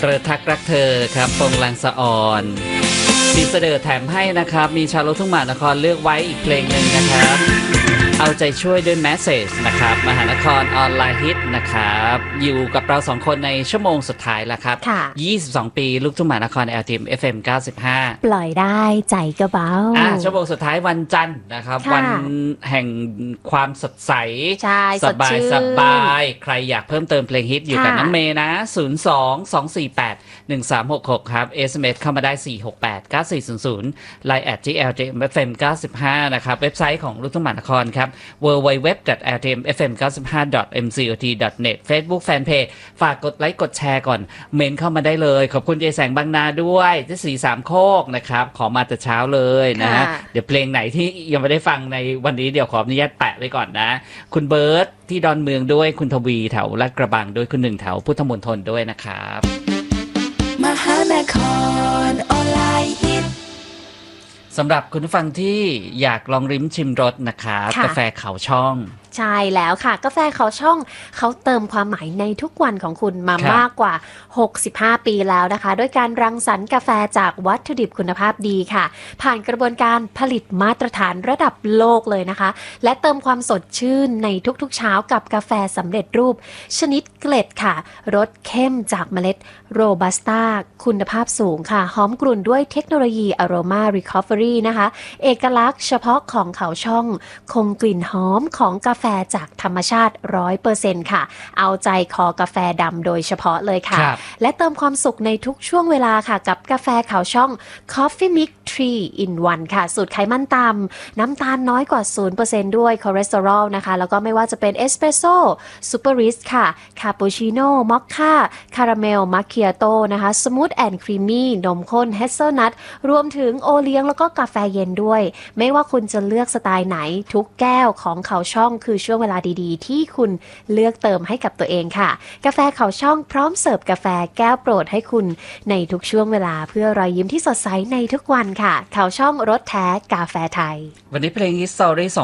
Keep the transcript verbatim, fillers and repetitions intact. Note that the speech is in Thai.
เปิดทักรักเธอครับปงลังสะออนดีเสดอแถมให้นะครับมีชาวลูกทุ่งมหานครเลือกไว้อีกเพลงหนึ่งนะครับเอาใจช่วยด้วยแมสเซจนะครับมหานครออนไลน์ฮิตนะครับอยู่กับเราสองคนในชั่วโมงสุดท้ายแล้วครับยี่สิบสองปีลูกทุ่งมหานคร แอล ที เอ็ม เอฟ เอ็ม เก้าสิบห้าปล่อยได้ใจกระเบาอ่าชั่วโมงสุดท้ายวันจันทร์นะครับวันแห่งความสดใสสบายสบายใครอยากเพิ่มเติมเพลงฮิตอยู่กับน้องเมย์นะศูนย์ สอง สอง สี่ แปด หนึ่ง สาม หก หกครับ เอส เอ็ม เอส เข้ามาได้สี่ หก แปด เก้า สี่ ศูนย์ ศูนย์ ไลน์ แอท ที แอล ที เอ็ม เอฟ เอ็ม เก้าสิบห้านะครับเว็บไซต์ของลูกทุ่งมหานครครับ ดับเบิลยู ดับเบิลยู ดับเบิลยู ดอท แอล ที เอ็ม เอฟ เอ็ม เก้าสิบห้า ดอท เอ็ม ซี โอ ที ดอท เน็ต Facebook Fanpage ฝากกดไลค์กดแชร์ก่อนเมนเข้ามาได้เลยขอบคุณเจแสงบางนาด้วยที่สีสามโคกนะครับขอมาแต่เช้าเลยนะเดี๋ยวเพลงไหนที่ยังไม่ได้ฟังในวันนี้เดี๋ยวขออนุญาตแปะไว้ก่อนนะคุณเบิร์ตที่ดอนเมืองด้วยคุณทวีแถวลาดกระบังด้วยคุณหนึ่งแถวพุทธมณฑลด้วยนะครับมหานครออนไลน์ฮิตสำหรับคุณผู้ฟังที่อยากลองริมชิมรสนะครับกาแฟเขาช่องใช่แล้วค่ะกาแฟเขาช่องเขาเติมความหมายในทุกวันของคุณมามากกว่าหกสิบห้าปีแล้วนะคะด้วยการรังสรรค์กาแฟจากวัตถุดิบคุณภาพดีค่ะผ่านกระบวนการผลิตมาตรฐานระดับโลกเลยนะคะและเติมความสดชื่นในทุกๆเช้ากับกาแฟสำเร็จรูปชนิดเกล็ดค่ะรสเข้มจากเมล็ดโรบัสต้าคุณภาพสูงค่ะหอมกลุ่นด้วยเทคโนโลยี Aroma Recovery นะคะเอกลักษณ์เฉพาะของเขาช่องคงกลิ่นหอมของกาแฟจากธรรมชาติ ร้อยเปอร์เซ็นต์ ค่ะเอาใจคอกาแฟดำโดยเฉพาะเลยค่ะและเติมความสุขในทุกช่วงเวลาค่ะกับกาแฟเขาช่อง Coffee Mix ทรี in วัน ค่ะสูตรไขมันต่ำน้ำตาลน้อยกว่า ศูนย์เปอร์เซ็นต์ ด้วยคอเลสเตอรอลนะคะแล้วก็ไม่ว่าจะเป็นเอสเปรสโซ่ซูเปอร์ริสค่ะคาปูชิโน่มอคค่าคาราเมลมัคคิอาโต้นะคะสมูทแอนด์ครีมมี่นมข้นเฮเซลนัทรวมถึงโอเลี้ยงแล้วก็กาแฟเย็นด้วยไม่ว่าคุณจะเลือกสไตล์ไหนทุกแก้วของเขาช่องคือช่วงเวลาดีๆที่คุณเลือกเติมให้กับตัวเองค่ะกาแฟเขาช่องพร้อมเสิร์ฟกาแฟแก้วโปรดให้คุณในทุกช่วงเวลาเพื่อรอยยิ้มที่สดใสในทุกวันค่ะเขาช่องรสแท้กาแฟไทยวันนี้เพลง History